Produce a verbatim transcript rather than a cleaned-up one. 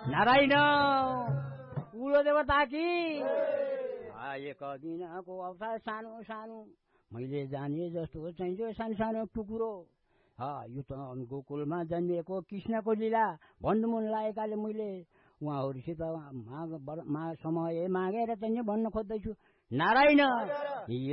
नारायण कुलो देवता कि एक दिनको अवतार सानो सानो मैले जाने जस्तो चाहिन्छ सानो सानो टुकुरो यो त गोकुलमा जन्मिएको कृष्णको लीला भन्नु मन लागेकाले मैले उहाँहरूसित समय मागेर चाहिँ भन्न खोज्दैछु नारायण